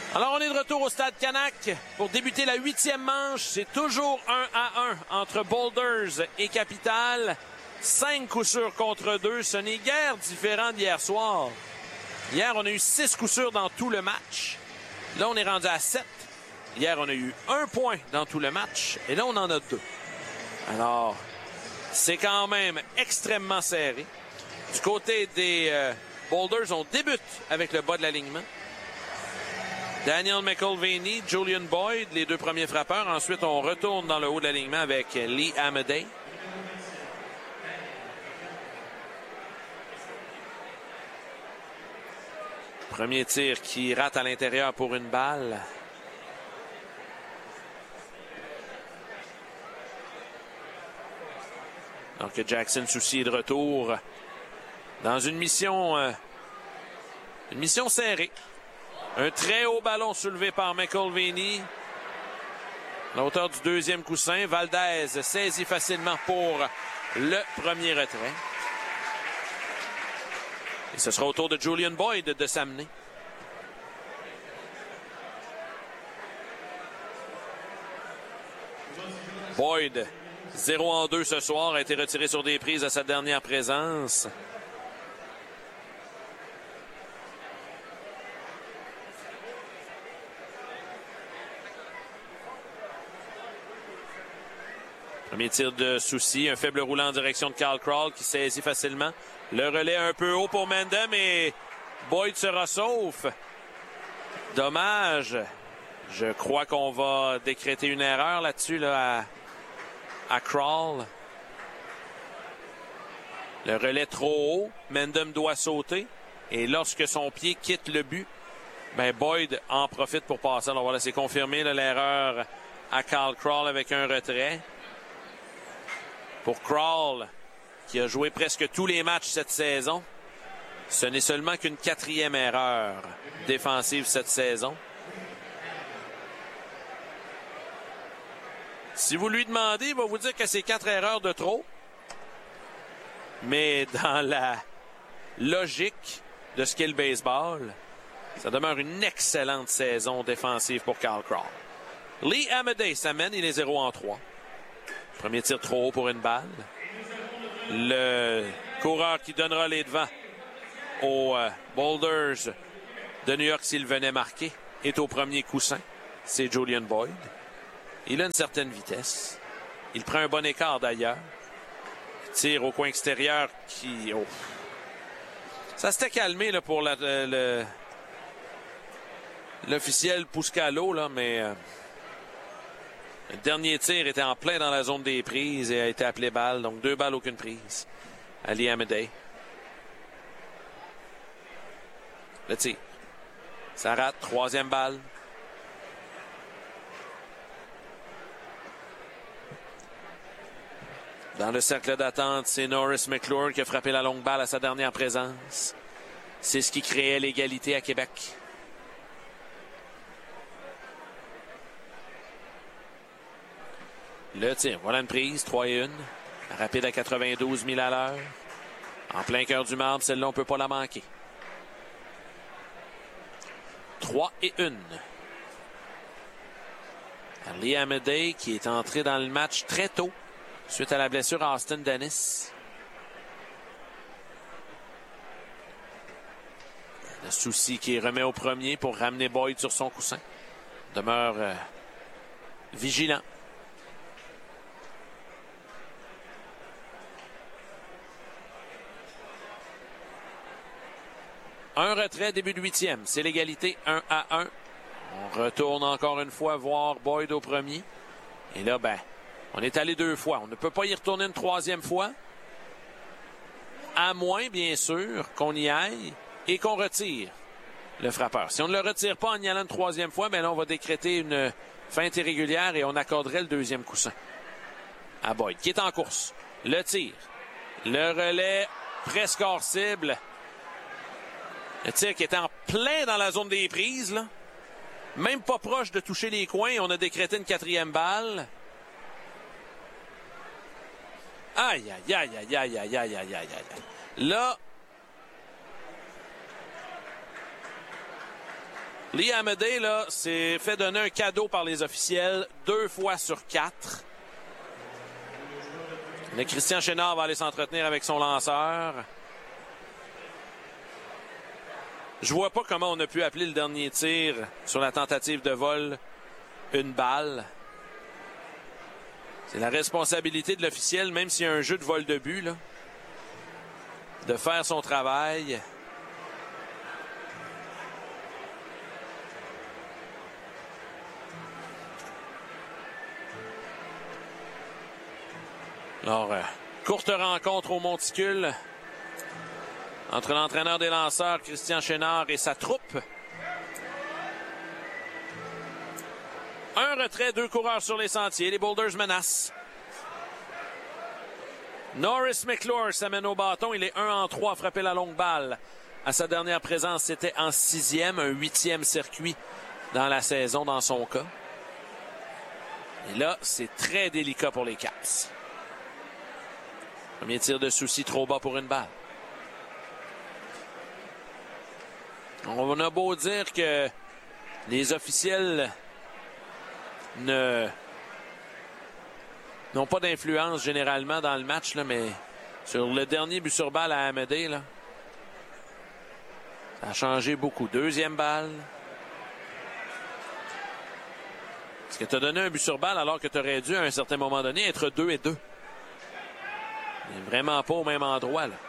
Alors, on est de retour au Stade Canac pour débuter la 8e manche. C'est toujours 1-1 entre Boulders et Capital. 5 coups sûrs contre 2. Ce n'est guère différent d'hier soir. Hier, on a eu 6 coups sûrs dans tout le match. Là, on est rendu à 7. Hier, on a eu 1 point dans tout le match. Et là, on en a 2. Alors, c'est quand même extrêmement serré. Du côté des Boulders, on débute avec le bas de l'alignement. Daniel McIlvaney, Julian Boyd, les 2 premiers frappeurs. Ensuite, on retourne dans le haut de l'alignement avec Lee Amadei. Premier tir qui rate à l'intérieur pour une balle. Alors que Jackson Soucy est de retour dans une mission serrée. Un très haut ballon soulevé par McIlvaney. À la hauteur du 2e coussin. Valdez saisit facilement pour le premier retrait. Et ce sera au tour de Julian Boyd de s'amener. Boyd, 0-2 ce soir, a été retiré sur des prises à sa dernière présence. Premier tir de Soucy, un faible roulant en direction de Carl Crawl qui saisit facilement. Le relais un peu haut pour Mendham et Boyd sera sauf. Dommage. Je crois qu'on va décréter une erreur là-dessus là, à Crawl. Le relais trop haut. Mendham doit sauter. Et lorsque son pied quitte le but, ben Boyd en profite pour passer. Alors voilà, c'est confirmé l'erreur à Carl Crawl avec un retrait. Pour Crawl, qui a joué presque tous les matchs cette saison, ce n'est seulement qu'une 4e erreur défensive cette saison. Si vous lui demandez, il va vous dire que c'est 4 erreurs de trop. Mais dans la logique de ce qu'est le baseball, ça demeure une excellente saison défensive pour Carl Crawl. Lee Amadei s'amène, il est 0-3. Premier tir trop haut pour une balle. Le coureur qui donnera les devants aux Boulders de New York s'il venait marquer est au premier coussin. C'est Julian Boyd. Il a une certaine vitesse. Il prend un bon écart d'ailleurs. Il tire au coin extérieur qui... Oh. Ça s'était calmé là, pour l'officiel Puscalo, là, mais... Le dernier tir était en plein dans la zone des prises et a été appelé balle. Donc 2 balles, aucune prise. Ali Amadei. Le tir. Ça rate. 3e balle. Dans le cercle d'attente, c'est Norris McClure qui a frappé la longue balle à sa dernière présence. C'est ce qui créait l'égalité à Québec. Le tir, voilà une prise, 3-1. Rapide à 92 000 à l'heure. En plein cœur du marbre, celle-là, on ne peut pas la manquer. 3-1. Lee Amadei qui est entré dans le match très tôt, suite à la blessure à Austin Dennis. Le Soucy qui remet au premier pour ramener Boyd sur son coussin. Demeure vigilant. Un retrait, début de 8e. C'est l'égalité 1-1. On retourne encore une fois voir Boyd au premier. Et là, ben, on est allé 2 fois. On ne peut pas y retourner une 3e fois. À moins, bien sûr, qu'on y aille et qu'on retire le frappeur. Si on ne le retire pas en y allant une 3e fois, ben là, on va décréter une feinte irrégulière et on accorderait le 2e coussin à Boyd, qui est en course. Le tir. Le relais presque hors cible. Le tir qui était en plein dans la zone des prises, là. Même pas proche de toucher les coins. On a décrété une 4e balle. Aïe, aïe, aïe, aïe, aïe, aïe, aïe, aïe, aïe, aïe. Là, Lee Hamadé, là, s'est fait donner un cadeau par les officiels 2 fois sur 4. Le Christian Chénard va aller s'entretenir avec son lanceur. Je vois pas comment on a pu appeler le dernier tir sur la tentative de vol une balle. C'est la responsabilité de l'officiel, même s'il y a un jeu de vol de but, là, de faire son travail. Alors, courte rencontre au monticule entre l'entraîneur des lanceurs, Christian Chénard, et sa troupe. Un retrait, 2 coureurs sur les sentiers. Les Boulders menacent. Norris McClure s'amène au bâton. Il est 1-en-3 à frapper la longue balle. À sa dernière présence, c'était en 6e, un 8e circuit dans la saison dans son cas. Et là, c'est très délicat pour les Caps. Premier tir de Soucy, trop bas pour une balle. On a beau dire que les officiels n'ont pas d'influence généralement dans le match, là, mais sur le dernier but sur balle à Hamadé, là, ça a changé beaucoup. 2e balle. Est-ce que tu as donné un but sur balle alors que tu aurais dû à un certain moment donné être 2-2? Vraiment pas au même endroit, là.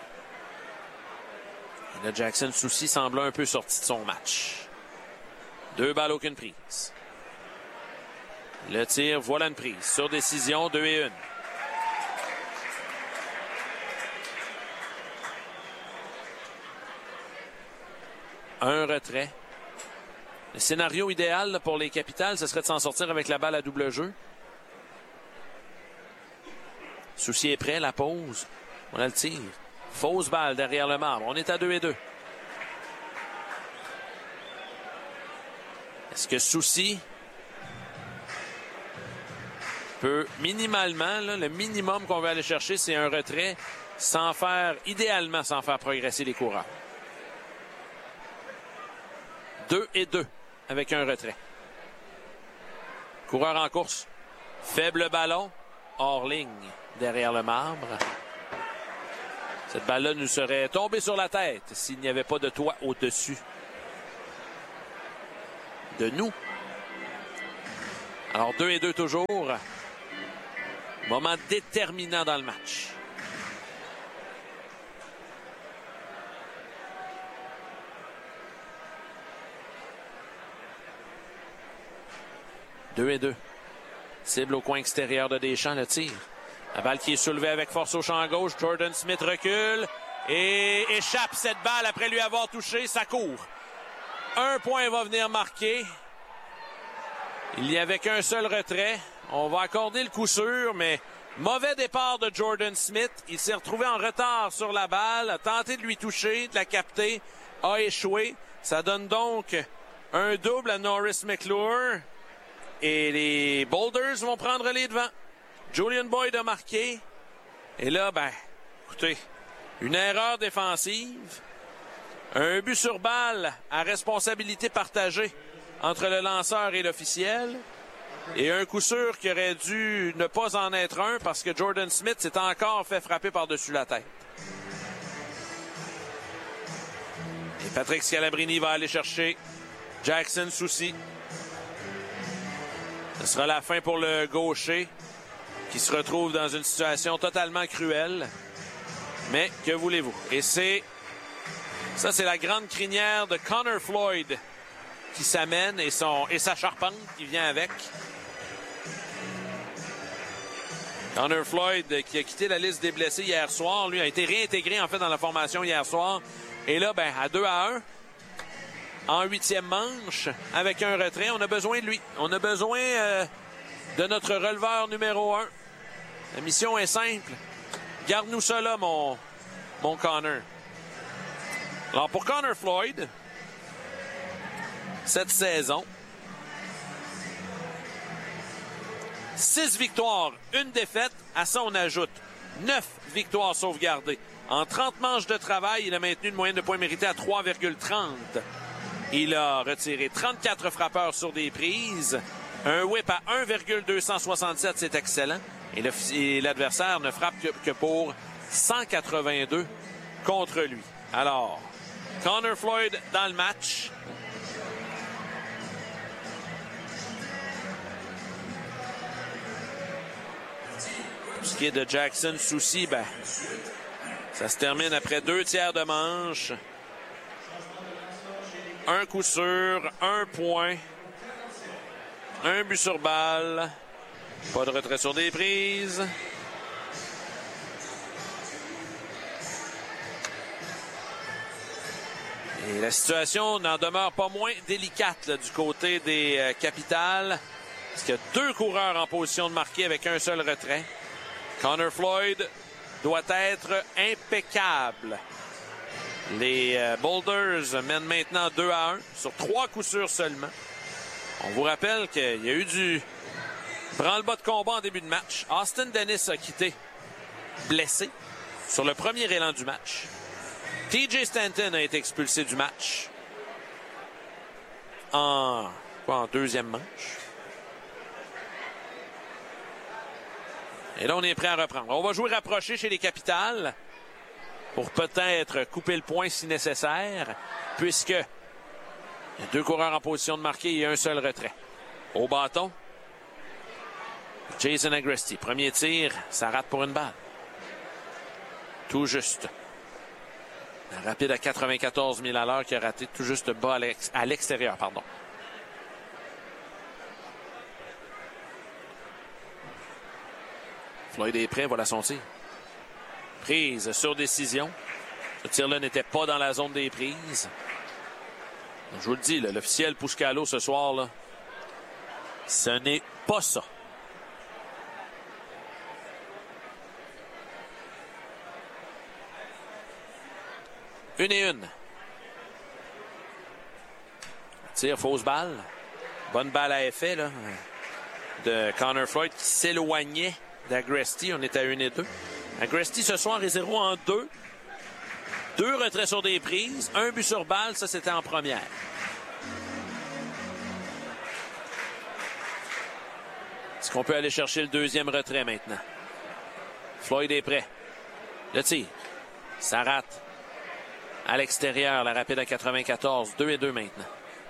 Et là, Jackson Soucy semble un peu sorti de son match. 2 balles, aucune prise. Le tir, voilà une prise. Sur décision, 2-1. Un retrait. Le scénario idéal là, pour les Capitals, ce serait de s'en sortir avec la balle à double jeu. Soucy est prêt, la pause. On a le tir. Fausse balle derrière le marbre. On est à 2-2. Est-ce que Soucy peut minimalement, là, le minimum qu'on veut aller chercher, c'est un retrait idéalement sans faire progresser les coureurs. 2-2 avec un retrait. Coureur en course. Faible ballon. Hors ligne derrière le marbre. Cette balle-là nous serait tombée sur la tête s'il n'y avait pas de toit au-dessus de nous. Alors 2-2 toujours. Moment déterminant dans le match. « 2-2. Cible au coin extérieur de Deschamps, le tir. La balle qui est soulevée avec force au champ gauche. Jordan Smith recule et échappe cette balle après lui avoir touché. Ça court. Un point va venir marquer. Il n'y avait qu'un seul retrait. On va accorder le coup sûr, mais mauvais départ de Jordan Smith. Il s'est retrouvé en retard sur la balle, a tenté de lui toucher, de la capter, a échoué. Ça donne donc un double à Norris McClure. Et les Boulders vont prendre les devants. Julian Boyd a marqué. Et là, écoutez, une erreur défensive. Un but sur balle à responsabilité partagée entre le lanceur et l'officiel. Et un coup sûr qui aurait dû ne pas en être un parce que Jordan Smith s'est encore fait frapper par-dessus la tête. Et Patrick Scalabrini va aller chercher Jackson Soucy. Ce sera la fin pour le gaucher qui se retrouve dans une situation totalement cruelle. Mais que voulez-vous? Et c'est la grande crinière de Connor Floyd qui s'amène et sa charpente qui vient avec. Connor Floyd qui a quitté la liste des blessés hier soir. Lui a été réintégré en fait dans la formation hier soir. Et là, à 2-1. En 8e manche, avec un retrait, on a besoin de lui. On a besoin de notre releveur numéro 1. La mission est simple. Garde-nous ça là, mon Connor. Alors, pour Connor Floyd, cette saison, 6 victoires, 1 défaite. À ça, on ajoute 9 victoires sauvegardées. En 30 manches de travail, il a maintenu une moyenne de points mérités à 3,30. Il a retiré 34 frappeurs sur des prises. Un whip à 1,267, c'est excellent. Et l'adversaire ne frappe que pour 182 contre lui. Alors, Connor Floyd dans le match. Pour ce qui est de Jackson Soucy, ben, ça se termine après 2 tiers de manche. Un coup sûr, 1 point. Un but sur balle. Pas de retrait sur des prises. Et la situation n'en demeure pas moins délicate là, du côté des Capitals. Parce qu'il y a 2 coureurs en position de marquer avec un seul retrait. Connor Floyd doit être impeccable. Les Boulders mènent maintenant 2-1 sur 3 coups sûrs seulement. On vous rappelle qu'il y a eu du branle-bas de combat en début de match. Austin Dennis a quitté blessé sur le premier élan du match. TJ Stanton a été expulsé du match en deuxième manche. Et là, on est prêt à reprendre. On va jouer rapproché chez les Capitals pour peut-être couper le point si nécessaire, puisque il y a 2 coureurs en position de marquer et un seul retrait. Au bâton, Jason Agresti. Premier tir, ça rate pour une balle. Tout juste. Un rapide à 94 000 à l'heure qui a raté tout juste bas à l'extérieur, pardon. Floyd est prêt, voilà son tir. Prise sur décision. Ce tir-là n'était pas dans la zone des prises. Je vous le dis, l'officiel Puscalo ce soir, là, ce n'est pas ça. Une et une. Tir, fausse balle. Bonne balle à effet là, de Connor Floyd qui s'éloignait d'Agresti. On est à 1 et 2. Agresti ce soir est 0 en 2. 2 retraits sur des prises. 1 but sur balle, ça c'était en première. Est-ce qu'on peut aller chercher le deuxième retrait maintenant? Floyd est prêt. Le tir. Ça rate. À l'extérieur, la rapide à 94. 2 et 2 maintenant.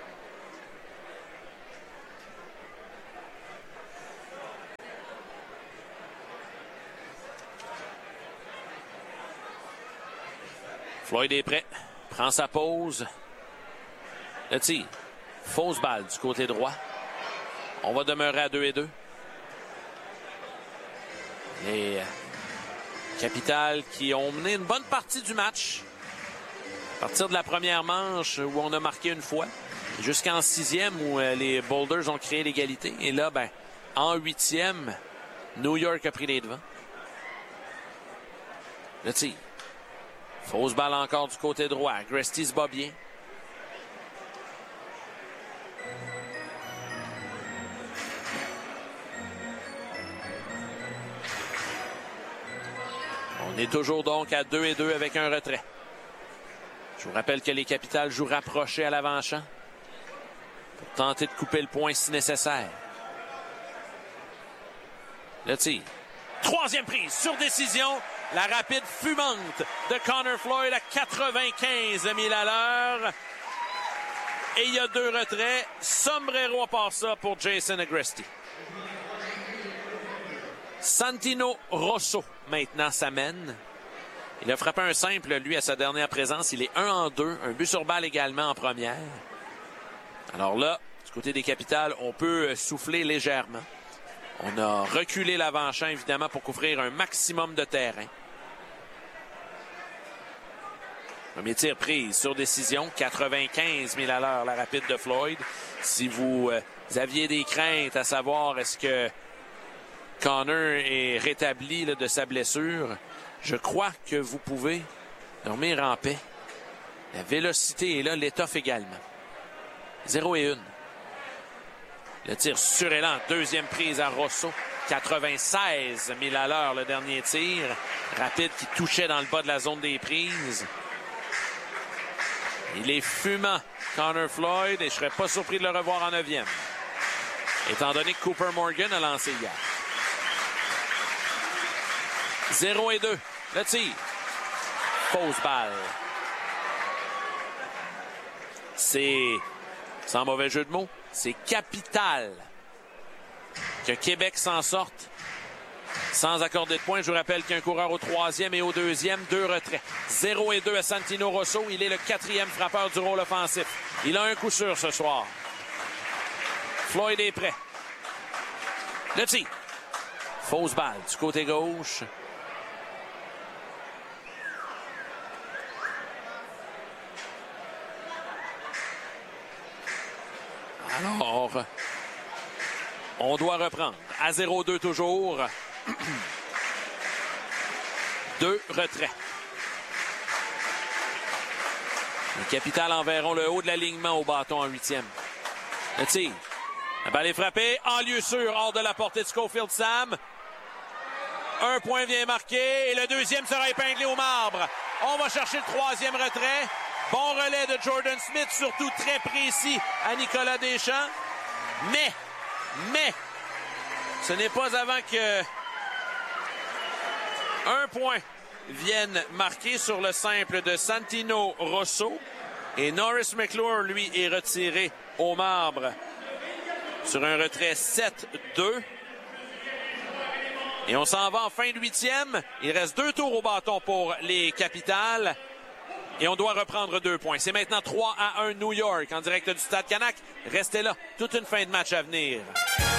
Floyd est prêt. Prend sa pause. Le tir. Fausse balle du côté droit. On va demeurer à 2 et 2. Les Capitals qui ont mené une bonne partie du match. À partir de la première manche où on a marqué une fois. Jusqu'en 6e où les Boulders ont créé l'égalité. Et là, ben, en 8e, New York a pris les devants. Le tir. Fausse balle encore du côté droit. Agresti se bat bien. On est toujours donc à 2 et 2 avec un retrait. Je vous rappelle que les Capitals jouent rapprochés à l'avant-champ pour tenter de couper le point si nécessaire. Le tir. Troisième prise sur décision. La rapide fumante de Connor Floyd à 95 000 à l'heure. Et il y a 2 retraits. Sombrero à part ça pour Jason Agresti. Santino Rosso maintenant s'amène. Il a frappé un simple, lui, à sa dernière présence. Il est 1 en 2. Un but sur balle également en première. Alors là, du côté des Capitals, on peut souffler légèrement. On a reculé l'avant-champ, évidemment, pour couvrir un maximum de terrain. Premier tir prise sur décision. 95 000 à l'heure, la rapide de Floyd. Si vous aviez des craintes à savoir est-ce que Connor est rétabli là, de sa blessure, je crois que vous pouvez dormir en paix. La vélocité est là, l'étoffe également. 0 et 1. Le tir surélan, deuxième prise à Rosso. 96 000 à l'heure, le dernier tir. Rapide qui touchait dans le bas de la zone des prises. Il est fumant, Connor Floyd, et je ne serais pas surpris de le revoir en 9e. Étant donné que Cooper Morgan a lancé hier. 0-2. Le tir. Fausse balle. C'est, sans mauvais jeu de mots, c'est capital que Québec s'en sorte sans accorder de points. Je vous rappelle qu'il y a un coureur au 3e et au 2e, 2 retraits. 0-2 à Santino Rosso. Il est le 4e frappeur du rôle offensif. Il a un coup sûr ce soir. Floyd est prêt. Le tir. Fausse balle du côté gauche. Alors, on doit reprendre. À 0-2 toujours. 2 retraits. Les Capitals enverront le haut de l'alignement au bâton en 8e. Le tir. La balle est frappée. En lieu sûr, hors de la portée de Schofield Sam. Un point vient marquer et le deuxième sera épinglé au marbre. On va chercher le 3e retrait. Bon relais de Jordan Smith, surtout très précis à Nicolas Deschamps. Mais, ce n'est pas avant que un point vienne marquer sur le simple de Santino Rosso. Et Norris McClure, lui, est retiré au marbre sur un retrait 7-2. Et on s'en va en fin de 8e. Il reste 2 tours au bâton pour les Capitals. Et on doit reprendre 2 points. C'est maintenant 3-1 New York en direct du Stade Canac. Restez là, toute une fin de match à venir.